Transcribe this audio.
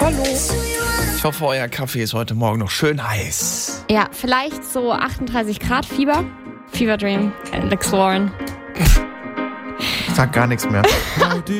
Hallo. Ich hoffe, euer Kaffee ist heute Morgen noch schön heiß. Ja, vielleicht so 38 Grad Fieber. Fever Dream, Alex Warren. Ich sag gar nichts mehr.